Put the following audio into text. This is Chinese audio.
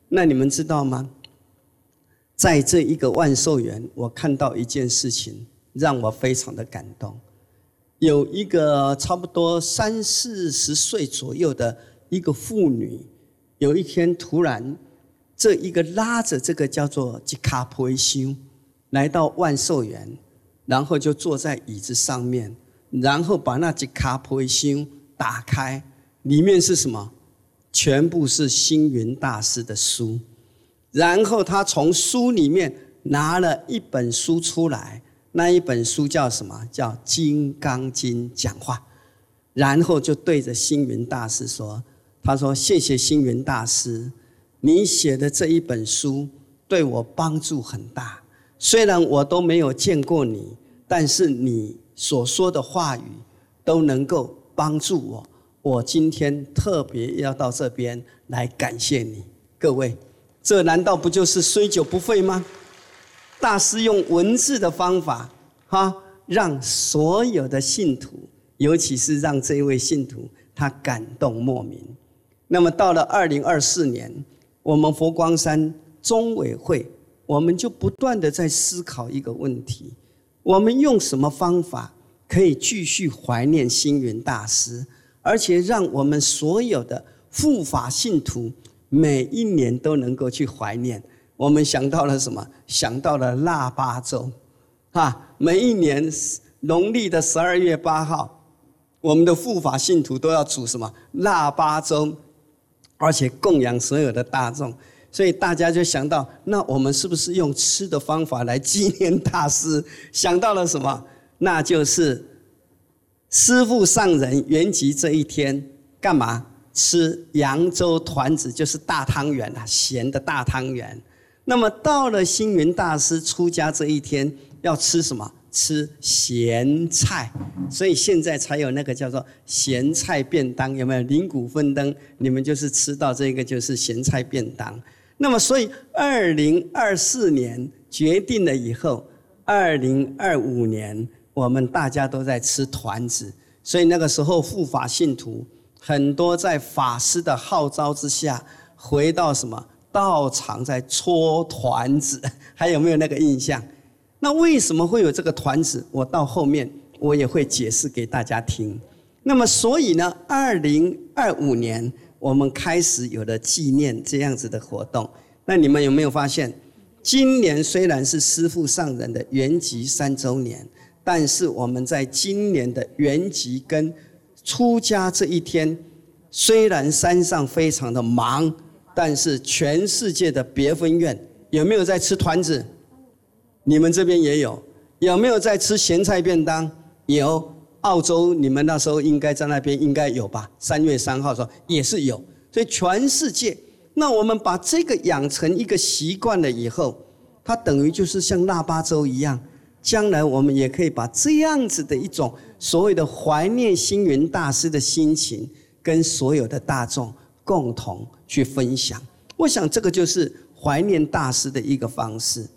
那你们知道吗？在这一个万寿园，我看到一件事情让我非常的感动。有一个差不多30-40岁左右的一个妇女，有一天突然这一个拉着这个叫做一卡皮箱来到万寿园，然后就坐在椅子上面，然后把那一卡皮箱打开，里面是什么？全部是星云大师的书。然后他从书里面拿了一本书出来，那一本书叫什么？叫《金刚经》讲话。然后就对着星云大师说，他说谢谢星云大师，你写的这一本书对我帮助很大，虽然我都没有见过你，但是你所说的话语都能够帮助我，我今天特别要到这边来感谢你。各位，这难道不就是虽久不废吗？大师用文字的方法让所有的信徒，尤其是让这位信徒他感动莫名。那么到了2024年，我们佛光山中委会，我们就不断的在思考一个问题，我们用什么方法可以继续怀念星云大师，而且让我们所有的护法信徒每一年都能够去怀念。我们想到了什么？想到了腊八粥每一年农历的12月8号，我们的护法信徒都要煮什么？腊八粥，而且供养所有的大众。所以大家就想到，那我们是不是用吃的方法来纪念大师？想到了什么？那就是师父上人圆寂这一天干嘛？吃扬州团子，就是大汤圆咸的大汤圆。那么到了星云大师出家这一天，要吃什么？吃咸菜。所以现在才有那个叫做咸菜便当，有没有？灵骨分灯，你们就是吃到这个就是咸菜便当。那么所以2024年决定了以后，2025年我们大家都在吃团子。所以那个时候护法信徒很多在法师的号召之下，回到什么道场在搓团子，还有没有那个印象？那为什么会有这个团子？我到后面我也会解释给大家听。那么所以呢，2025年我们开始有了纪念这样子的活动。那你们有没有发现，今年虽然是师父上人的圆寂3周年，但是我们在今年的圆寂跟出家这一天，虽然山上非常的忙，但是全世界的别分院有没有在吃团子？你们这边也有。有没有在吃咸菜便当？有。澳洲你们那时候应该在那边应该有吧？3月3号的时候也是有。所以全世界，那我们把这个养成一个习惯了以后，它等于就是像腊八粥一样，将来我们也可以把这样子的一种所谓的怀念星云大师的心情，跟所有的大众共同去分享。我想这个就是怀念大师的一个方式。